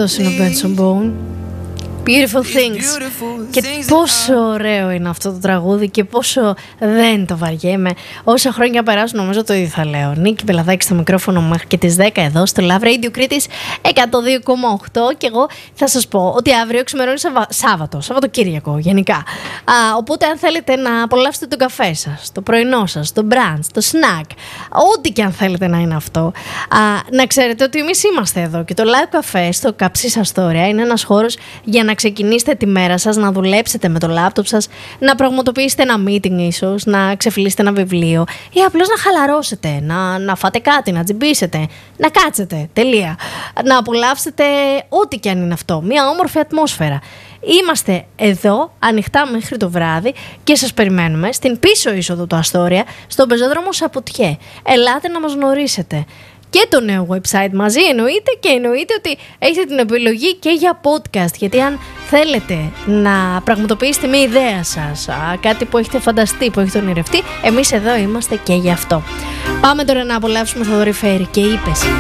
Αυτός είναι ο Benson Boone. Beautiful Things. Και πόσο ωραίο είναι αυτό το τραγούδι και πόσο δεν το βαριέμαι. Όσα χρόνια περάσουν, νομίζω το ίδιο θα λέω. Νίκη Πελαδάκη στο μικρόφωνο μέχρι και τις 10 εδώ στο Love Radio Κρήτης 102,8. Και εγώ θα σας πω ότι αύριο ξημερώνει Σαββατοκύριακο γενικά. Οπότε αν θέλετε να απολαύσετε τον καφέ σας, το πρωινό σας, το brunch, το snack, ό,τι και αν θέλετε να είναι αυτό, να ξέρετε ότι εμείς είμαστε εδώ. Και το Live Café στο Καψίσα Storia είναι ένας χώρος για να ξεκινήσετε τη μέρα σας, να δουλέψετε με το λάπτοπ σας, να πραγματοποιήσετε ένα meeting ίσως, να ξεφυλίσετε ένα βιβλίο ή απλώς να χαλαρώσετε, να φάτε κάτι, να τσιμπήσετε, να κάτσετε, τελεία. Να απολαύσετε ό,τι και αν είναι αυτό, μια όμορφη ατμόσφαιρα. Είμαστε εδώ ανοιχτά μέχρι το βράδυ και σας περιμένουμε στην πίσω είσοδο του Αστόρια, στον πεζόδρομο Σαπουτιέ. Ελάτε να μας γνωρίσετε. Και το νέο website μαζί εννοείται, και εννοείται ότι έχετε την επιλογή και για podcast, γιατί αν θέλετε να πραγματοποιήσετε μια ιδέα σας, κάτι που έχετε φανταστεί, που έχετε ονειρευτεί, εμείς εδώ είμαστε και γι' αυτό. Πάμε τώρα να απολαύσουμε Θοδωρή Φέρη και είπες.